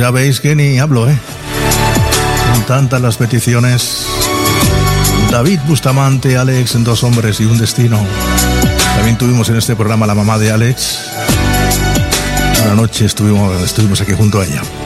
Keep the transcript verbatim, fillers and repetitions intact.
ya veis que ni hablo, ¿eh? Son tantas las peticiones. David Bustamante, Alex, en Dos hombres y un destino. También tuvimos en este programa la mamá de Alex. Una noche estuvimos, estuvimos aquí junto a ella.